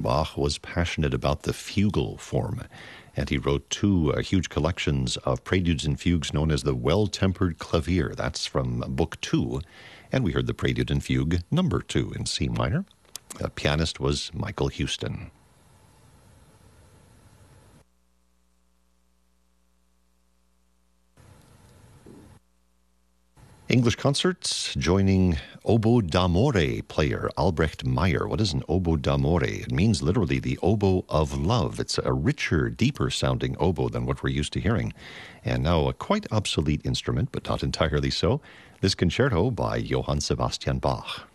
Bach was passionate about the fugal form, and he wrote two huge collections of preludes and fugues known as the Well-Tempered Clavier. That's from Book 2, and we heard the Prelude and Fugue number 2 in C minor. The pianist was Michael Houston. English concerts joining oboe d'amore player Albrecht Meyer. What is an oboe d'amore? It means literally the oboe of love. It's a richer, deeper sounding oboe than what we're used to hearing. And now a quite obsolete instrument, but not entirely so. This concerto by Johann Sebastian Bach.